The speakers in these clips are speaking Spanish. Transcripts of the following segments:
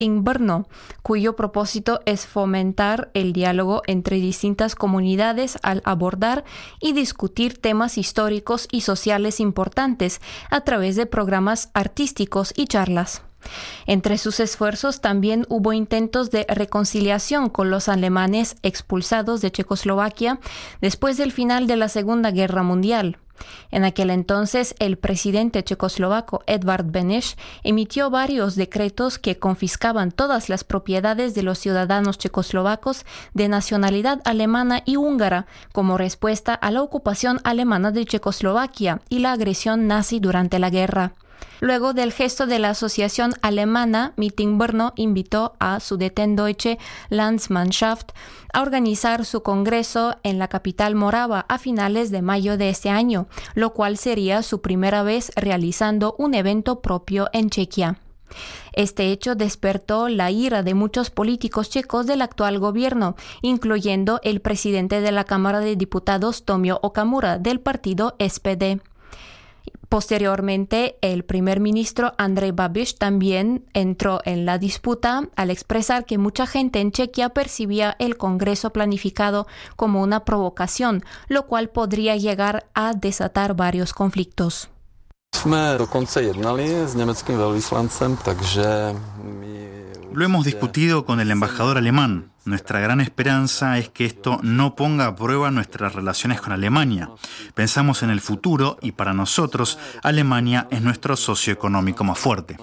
en Brno, cuyo propósito es fomentar el diálogo entre distintas comunidades al abordar y discutir temas históricos y sociales importantes a través de programas artísticos y charlas. Entre sus esfuerzos también hubo intentos de reconciliación con los alemanes expulsados de Checoslovaquia después del final de la Segunda Guerra Mundial. En aquel entonces, el presidente checoslovaco Edvard Beneš emitió varios decretos que confiscaban todas las propiedades de los ciudadanos checoslovacos de nacionalidad alemana y húngara como respuesta a la ocupación alemana de Checoslovaquia y la agresión nazi durante la guerra. Luego del gesto de la Asociación Alemana, Meeting Brno invitó a Sudetendeutsche Landsmannschaft a organizar su congreso en la capital morava a finales de mayo de este año, lo cual sería su primera vez realizando un evento propio en Chequia. Este hecho despertó la ira de muchos políticos checos del actual gobierno, incluyendo el presidente de la Cámara de Diputados, Tomio Okamura, del partido SPD. Posteriormente, el primer ministro Andrej Babiš también entró en la disputa al expresar que mucha gente en Chequia percibía el Congreso planificado como una provocación, lo cual podría llegar a desatar varios conflictos. Lo hemos discutido con el embajador alemán. Nuestra gran esperanza es que esto no ponga a prueba nuestras relaciones con Alemania. Pensamos en el futuro y para nosotros Alemania es nuestro socio económico más fuerte.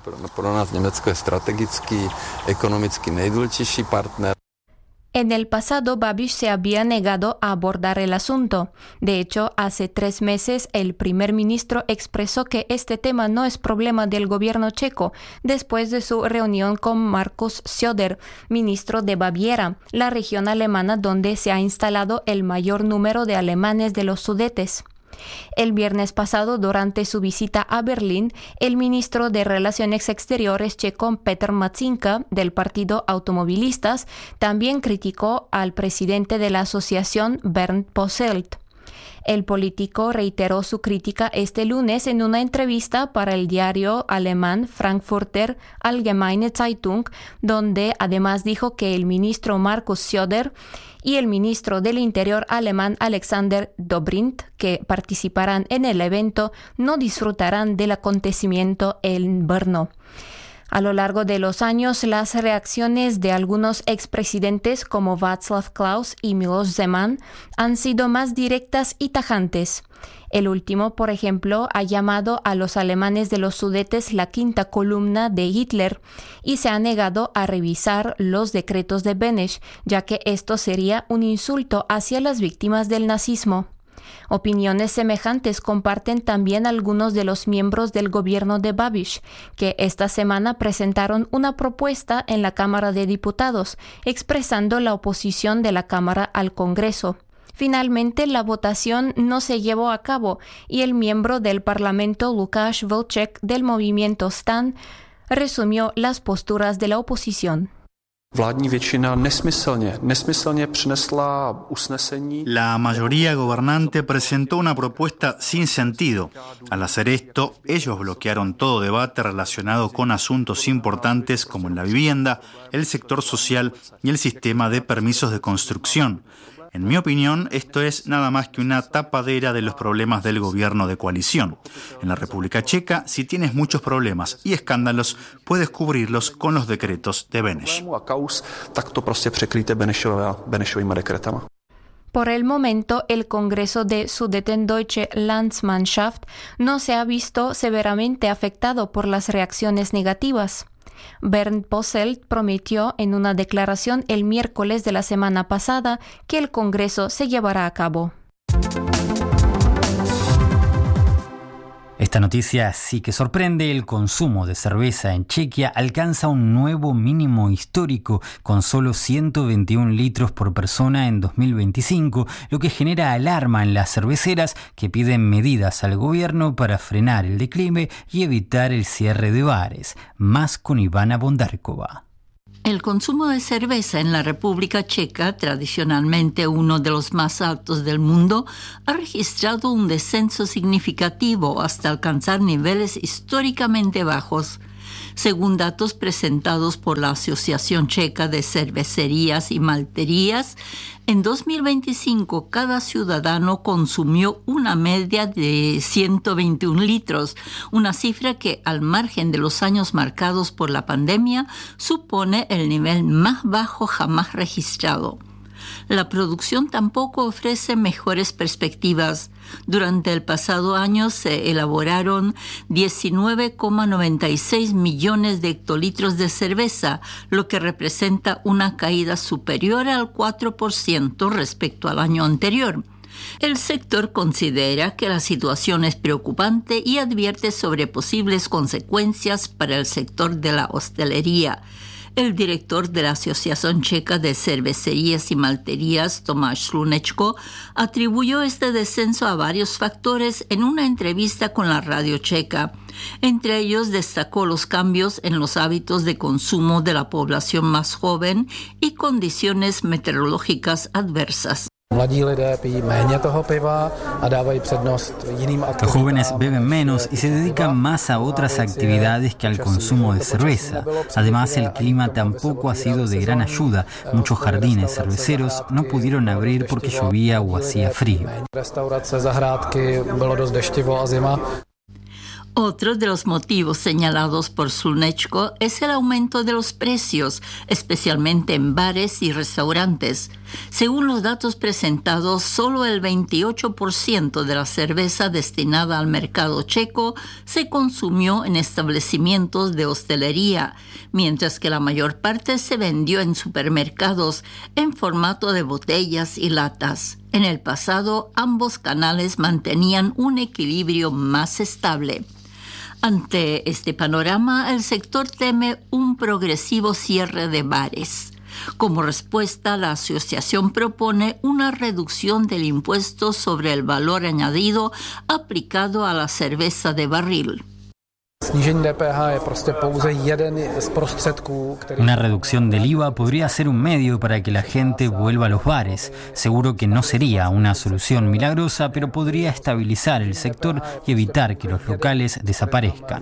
En el pasado, Babiš se había negado a abordar el asunto. De hecho, hace 3 meses el primer ministro expresó que este tema no es problema del gobierno checo, después de su reunión con Markus Söder, ministro de Baviera, la región alemana donde se ha instalado el mayor número de alemanes de los Sudetes. El viernes pasado, durante su visita a Berlín, el ministro de Relaciones Exteriores checo Petr Matýnka, del partido Automovilistas, también criticó al presidente de la asociación Bernd Posselt. El político reiteró su crítica este lunes en una entrevista para el diario alemán Frankfurter Allgemeine Zeitung, donde además dijo que el ministro Markus Söder y el ministro del Interior alemán Alexander Dobrindt, que participarán en el evento, no disfrutarán del acontecimiento en Brno. A lo largo de los años, las reacciones de algunos expresidentes como Václav Klaus y Miloš Zeman han sido más directas y tajantes. El último, por ejemplo, ha llamado a los alemanes de los Sudetes la quinta columna de Hitler y se ha negado a revisar los decretos de Beneš, ya que esto sería un insulto hacia las víctimas del nazismo. Opiniones semejantes comparten también algunos de los miembros del gobierno de Babiš, que esta semana presentaron una propuesta en la Cámara de Diputados, expresando la oposición de la Cámara al Congreso. Finalmente, la votación no se llevó a cabo y el miembro del Parlamento Lukáš Vlček del movimiento STAN resumió las posturas de la oposición. La mayoría gobernante presentó una propuesta sin sentido. Al hacer esto, ellos bloquearon todo debate relacionado con asuntos importantes como la vivienda, el sector social y el sistema de permisos de construcción. En mi opinión, esto es nada más que una tapadera de los problemas del gobierno de coalición. En la República Checa, si tienes muchos problemas y escándalos, puedes cubrirlos con los decretos de Beneš. Por el momento, el Congreso de Sudetendeutsche Landsmannschaft no se ha visto severamente afectado por las reacciones negativas. Bernd Posselt prometió en una declaración el miércoles de la semana pasada que el Congreso se llevará a cabo. Esta noticia sí que sorprende. El consumo de cerveza en Chequia alcanza un nuevo mínimo histórico con solo 121 litros por persona en 2025, lo que genera alarma en las cerveceras que piden medidas al gobierno para frenar el declive y evitar el cierre de bares. Más con Ivana Bondarkova. El consumo de cerveza en la República Checa, tradicionalmente uno de los más altos del mundo, ha registrado un descenso significativo hasta alcanzar niveles históricamente bajos. Según datos presentados por la Asociación Checa de Cervecerías y Malterías, en 2025 cada ciudadano consumió una media de 121 litros, una cifra que, al margen de los años marcados por la pandemia, supone el nivel más bajo jamás registrado. La producción tampoco ofrece mejores perspectivas. Durante el pasado año se elaboraron 19,96 millones de hectolitros de cerveza, lo que representa una caída superior al 4% respecto al año anterior. El sector considera que la situación es preocupante y advierte sobre posibles consecuencias para el sector de la hostelería. El director de la Asociación Checa de Cervecerías y Malterías, Tomáš Slunečko, atribuyó este descenso a varios factores en una entrevista con la radio checa. Entre ellos destacó los cambios en los hábitos de consumo de la población más joven y condiciones meteorológicas adversas. Los jóvenes beben menos y se dedican más a otras actividades que al consumo de cerveza. Además, el clima tampoco ha sido de gran ayuda. Muchos jardines cerveceros no pudieron abrir porque llovía o hacía frío. Otro de los motivos señalados por Slunečko es el aumento de los precios, especialmente en bares y restaurantes. Según los datos presentados, solo el 28% de la cerveza destinada al mercado checo se consumió en establecimientos de hostelería, mientras que la mayor parte se vendió en supermercados en formato de botellas y latas. En el pasado, ambos canales mantenían un equilibrio más estable. Ante este panorama, el sector teme un progresivo cierre de bares. Como respuesta, la asociación propone una reducción del impuesto sobre el valor añadido aplicado a la cerveza de barril. Una reducción del IVA podría ser un medio para que la gente vuelva a los bares. Seguro que no sería una solución milagrosa, pero podría estabilizar el sector y evitar que los locales desaparezcan.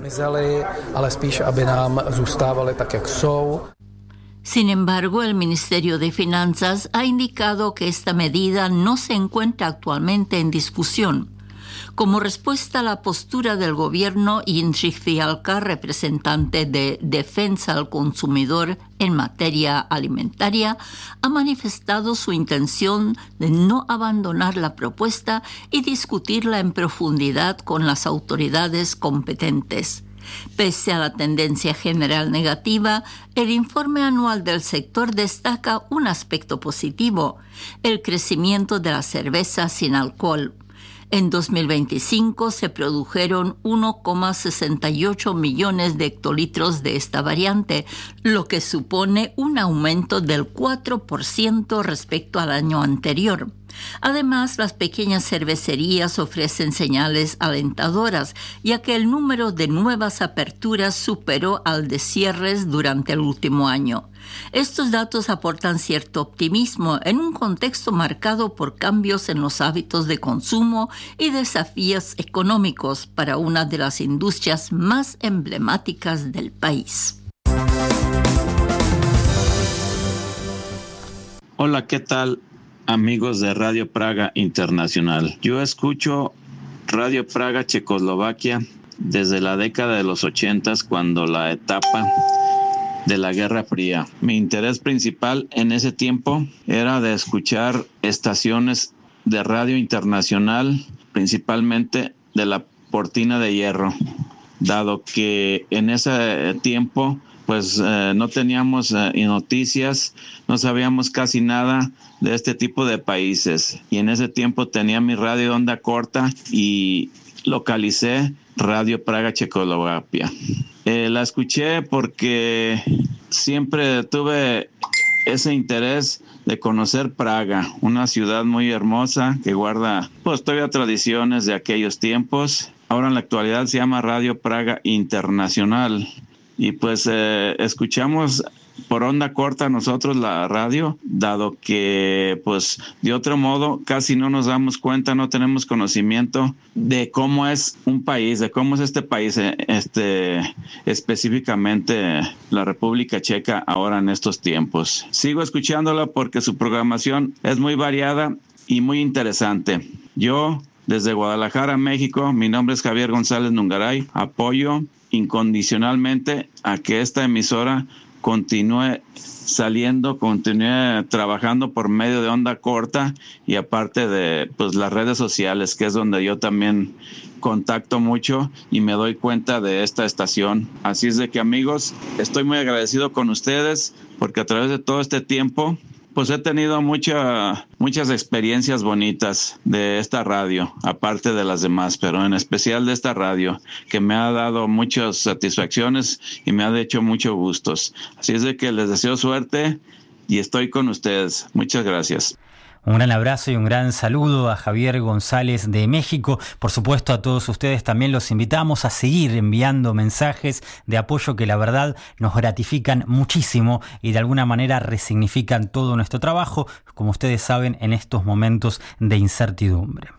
Sin embargo, el Ministerio de Finanzas ha indicado que esta medida no se encuentra actualmente en discusión. Como respuesta a la postura del gobierno, Jindřich Fialka, representante de Defensa al Consumidor en materia alimentaria, ha manifestado su intención de no abandonar la propuesta y discutirla en profundidad con las autoridades competentes. Pese a la tendencia general negativa, el informe anual del sector destaca un aspecto positivo: el crecimiento de la cerveza sin alcohol. En 2025 se produjeron 1,68 millones de hectolitros de esta variante, lo que supone un aumento del 4% respecto al año anterior. Además, las pequeñas cervecerías ofrecen señales alentadoras, ya que el número de nuevas aperturas superó al de cierres durante el último año. Estos datos aportan cierto optimismo en un contexto marcado por cambios en los hábitos de consumo y desafíos económicos para una de las industrias más emblemáticas del país. Hola, ¿qué tal, amigos de Radio Praga Internacional? Yo escucho Radio Praga Checoslovaquia desde la década de los 80, cuando la etapa de la Guerra Fría. Mi interés principal en ese tiempo era de escuchar estaciones de radio internacional, principalmente de la Cortina de Hierro, dado que en ese tiempo pues no teníamos noticias, no sabíamos casi nada de este tipo de países. Y en ese tiempo tenía mi radio de onda corta y localicé Radio Praga Checoslovaquia. La escuché porque siempre tuve ese interés de conocer Praga, una ciudad muy hermosa que guarda pues todavía tradiciones de aquellos tiempos. Ahora en la actualidad se llama Radio Praga Internacional. Y pues escuchamos por onda corta nosotros la radio, dado que pues de otro modo casi no nos damos cuenta, no tenemos conocimiento de cómo es un país, de cómo es este país, específicamente la República Checa ahora en estos tiempos. Sigo escuchándola porque su programación es muy variada y muy interesante. Yo, desde Guadalajara, México, mi nombre es Javier González Nungaray, apoyo incondicionalmente a que esta emisora continúe saliendo, continúe trabajando por medio de onda corta y aparte de pues las redes sociales, que es donde yo también contacto mucho y me doy cuenta de esta estación. Así es de que, amigos, estoy muy agradecido con ustedes porque a través de todo este tiempo pues he tenido muchas experiencias bonitas de esta radio, aparte de las demás, pero en especial de esta radio, que me ha dado muchas satisfacciones y me ha hecho muchos gustos. Así es de que les deseo suerte y estoy con ustedes. Muchas gracias. Un gran abrazo y un gran saludo a Javier González de México. Por supuesto, a todos ustedes también los invitamos a seguir enviando mensajes de apoyo que la verdad nos gratifican muchísimo y de alguna manera resignifican todo nuestro trabajo, como ustedes saben, en estos momentos de incertidumbre.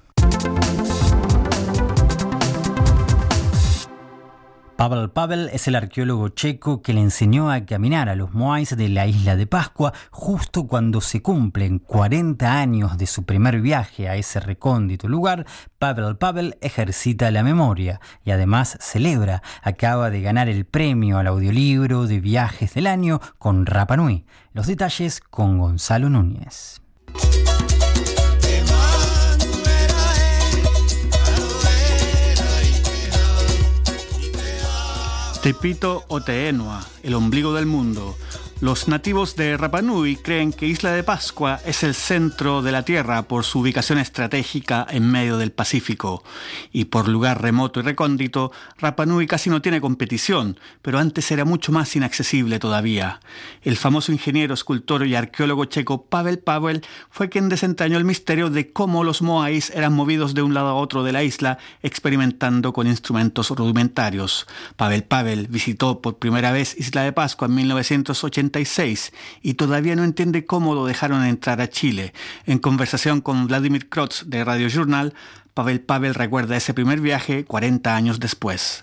Pavel Pavel es el arqueólogo checo que le enseñó a caminar a los moais de la isla de Pascua justo cuando se cumplen 40 años de su primer viaje a ese recóndito lugar. Pavel Pavel ejercita la memoria y además celebra. Acaba de ganar el premio al audiolibro de viajes del año con Rapa Nui. Los detalles con Gonzalo Núñez. Tepito o Teenua, el ombligo del mundo. Los nativos de Rapa Nui creen que Isla de Pascua es el centro de la Tierra por su ubicación estratégica en medio del Pacífico. Y por lugar remoto y recóndito, Rapa Nui casi no tiene competición, pero antes era mucho más inaccesible todavía. El famoso ingeniero, escultor y arqueólogo checo Pavel Pavel fue quien desentrañó el misterio de cómo los moais eran movidos de un lado a otro de la isla, experimentando con instrumentos rudimentarios. Pavel Pavel visitó por primera vez Isla de Pascua en 1986 y todavía no entiende cómo lo dejaron entrar a Chile. En conversación con Vladimir Krotz de Radio Journal, Pavel Pavel recuerda ese primer viaje 40 años después.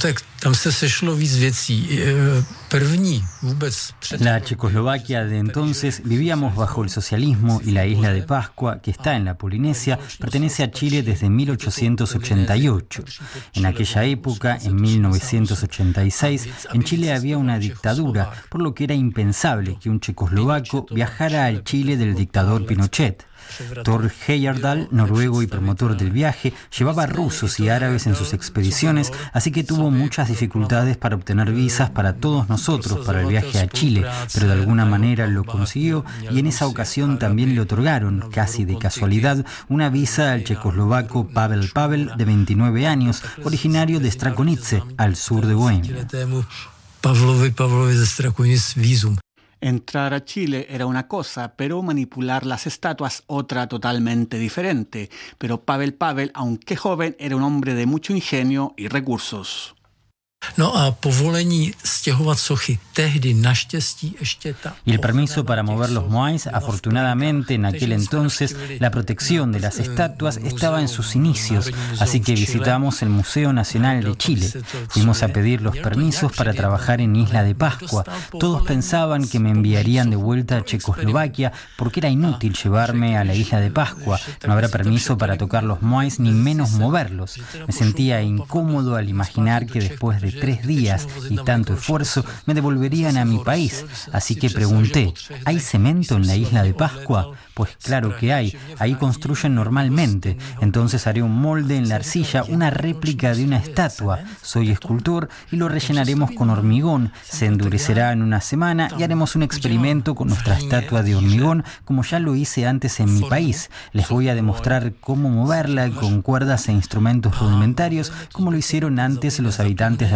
La Checoslovaquia de entonces vivíamos bajo el socialismo y la isla de Pascua, que está en la Polinesia, pertenece a Chile desde 1888. En aquella época, en 1986, en Chile había una dictadura, por lo que era impensable que un checoslovaco viajara al Chile del dictador Pinochet. Thor Heyerdahl, noruego y promotor del viaje, llevaba rusos y árabes en sus expediciones, así que tuvo muchas dificultades para obtener visas para todos nosotros para el viaje a Chile, pero de alguna manera lo consiguió y en esa ocasión también le otorgaron, casi de casualidad, una visa al checoslovaco Pavel Pavel, de 29 años, originario de Strakonice, al sur de Bohemia. Entrar a Chile era una cosa, pero manipular las estatuas otra totalmente diferente. Pero Pavel Pavel, aunque joven, era un hombre de mucho ingenio y recursos. Y el permiso para mover los moais, afortunadamente en aquel entonces la protección de las estatuas estaba en sus inicios, así que visitamos el Museo Nacional de Chile. Fuimos a pedir los permisos para trabajar en Isla de Pascua. Todos pensaban que me enviarían de vuelta a Checoslovaquia porque era inútil llevarme a la Isla de Pascua. No habrá permiso para tocar los moais ni menos moverlos. Me sentía incómodo al imaginar que después de 3 días y tanto esfuerzo me devolverían a mi país, así que pregunté, ¿hay cemento en la Isla de Pascua? Pues claro que hay, ahí construyen normalmente, entonces haré un molde en la arcilla, una réplica de una estatua. Soy escultor y lo rellenaremos con hormigón, se endurecerá en una semana y haremos un experimento con nuestra estatua de hormigón, como ya lo hice antes en mi país. Les voy a demostrar cómo moverla con cuerdas e instrumentos rudimentarios, como lo hicieron antes los habitantes de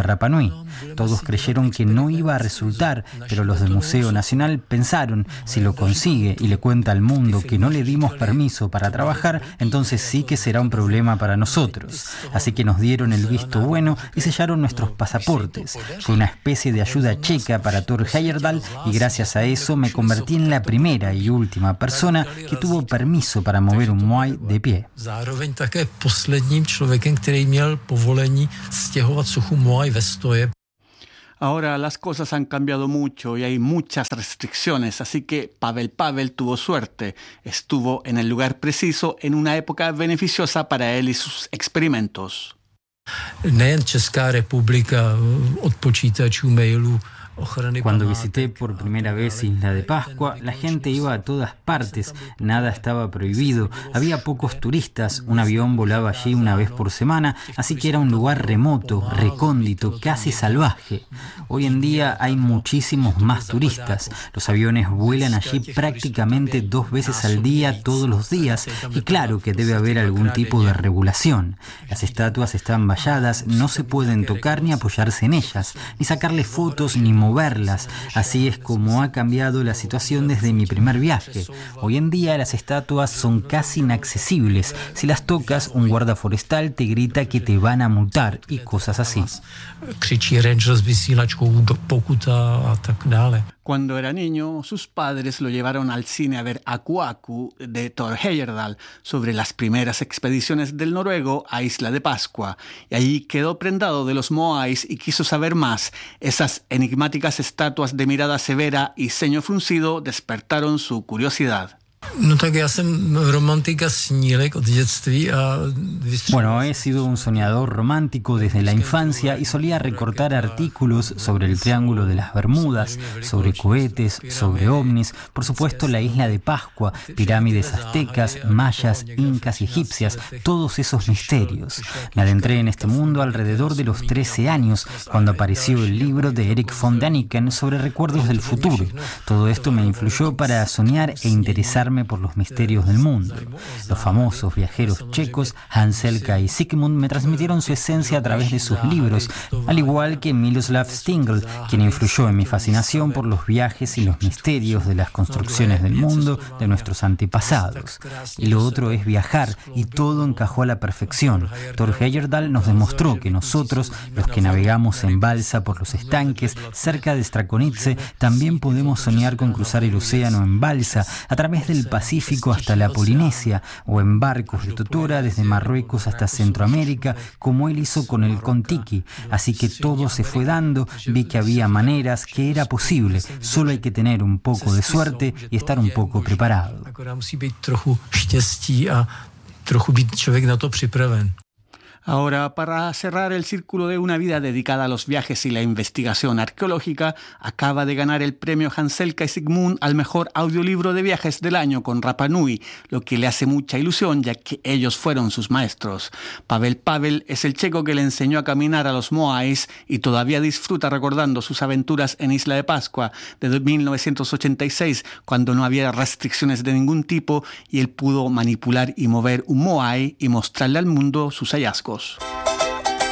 Rapa Nui. Todos creyeron que no iba a resultar, pero los del Museo Nacional pensaron, si lo consigue y le cuenta al mundo que no le dimos permiso para trabajar, entonces sí que será un problema para nosotros. Así que nos dieron el visto bueno y sellaron nuestros pasaportes. Fue una especie de ayuda checa para Thor Heyerdahl y gracias a eso me convertí en la primera y última persona que tuvo permiso para mover un Moai de pie. Zároveň také posledním člověkem, který měl povolení stěhovat sochu Moai ve stoje. Ahora las cosas han cambiado mucho y hay muchas restricciones, así que Pavel tuvo suerte. Estuvo en el lugar preciso en una época beneficiosa para él y sus experimentos. Nejen Česká republika od počítačů, mailů, Cuando visité por primera vez Isla de Pascua, la gente iba a todas partes, nada estaba prohibido, había pocos turistas, un avión volaba allí una vez por semana, así que era un lugar remoto, recóndito, casi salvaje. Hoy en día hay muchísimos más turistas, los aviones vuelan allí prácticamente 2 veces al día, todos los días, y claro que debe haber algún tipo de regulación. Las estatuas están valladas, no se pueden tocar ni apoyarse en ellas, ni sacarle fotos ni moverlas. Así es como ha cambiado la situación desde mi primer viaje. Hoy en día las estatuas son casi inaccesibles. Si las tocas, un guarda forestal te grita que te van a multar y cosas así. Cuando era niño, sus padres lo llevaron al cine a ver Aku Aku de Thor Heyerdahl sobre las primeras expediciones del noruego a Isla de Pascua. Y allí quedó prendado de los Moais y quiso saber más. Esas enigmáticas estatuas de mirada severa y ceño fruncido despertaron su curiosidad. No tak já jsem romantika snílek od dětství a... Bueno, he sido un soñador romántico desde la infancia y solía recortar artículos sobre el Triángulo de las Bermudas, sobre cohetes, sobre ovnis, por supuesto la Isla de Pascua, pirámides aztecas, mayas, incas y egipcias, todos esos misterios. Me adentré en este mundo alrededor de los 13 años, cuando apareció el libro de Eric von Däniken sobre recuerdos del futuro. Todo esto me influyó para soñar e interesarme por los misterios del mundo. Los famosos viajeros checos Hanselka y Sigmund me transmitieron su esencia a través de sus libros, al igual que Miloslav Stingl, quien influyó en mi fascinación por los viajes y los misterios de las construcciones del mundo de nuestros antepasados. Y lo otro es viajar, y todo encajó a la perfección. Thor Heyerdahl nos demostró que nosotros, los que navegamos en balsa por los estanques cerca de Strakoníce, también podemos soñar con cruzar el océano en balsa a través del Pacífico hasta la Polinesia, o en barcos de totora desde Marruecos hasta Centroamérica, como él hizo con el Kon-Tiki. Así que todo se fue dando, vi que había maneras, que era posible, solo hay que tener un poco de suerte y estar un poco preparado. Musí být trochu štěstí a trochu být člověk na to připraven. Ahora, para cerrar el círculo de una vida dedicada a los viajes y la investigación arqueológica, acaba de ganar el premio Hanselka y Sigmund al mejor audiolibro de viajes del año con Rapa Nui, lo que le hace mucha ilusión ya que ellos fueron sus maestros. Pavel es el checo que le enseñó a caminar a los Moais y todavía disfruta recordando sus aventuras en Isla de Pascua desde 1986, cuando no había restricciones de ningún tipo y él pudo manipular y mover un Moai y mostrarle al mundo sus hallazgos.